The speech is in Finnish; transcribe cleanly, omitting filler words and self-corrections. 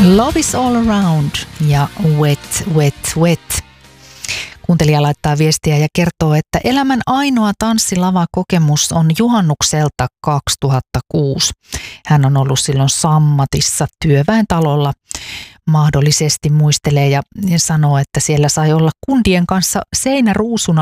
Love is all around ja wet, wet, wet. Kuuntelija laittaa viestiä ja kertoo, että elämän ainoa tanssilava-kokemus on juhannukselta 2006. Hän on ollut silloin Sammatissa työväentalolla. Mahdollisesti muistelee ja sanoo, että siellä sai olla kundien kanssa seinäruusuna